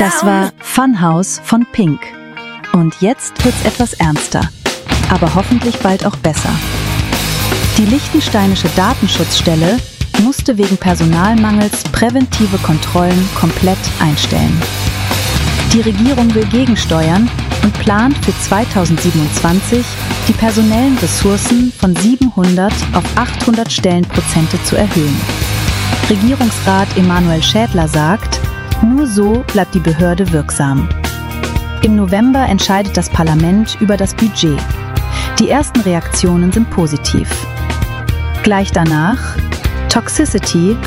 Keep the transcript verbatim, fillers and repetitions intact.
Das war Funhouse von Pink. Und jetzt wird's etwas ernster, aber hoffentlich bald auch besser. Die liechtensteinische Datenschutzstelle musste wegen Personalmangels präventive Kontrollen komplett einstellen. Die Regierung will gegensteuern und plant für zweitausendsiebenundzwanzig die personellen Ressourcen von siebenhundert auf achthundert Stellenprozente zu erhöhen. Regierungsrat Emanuel Schädler sagt, nur so bleibt die Behörde wirksam. Im November entscheidet das Parlament über das Budget. Die ersten Reaktionen sind positiv. Gleich danach Toxicity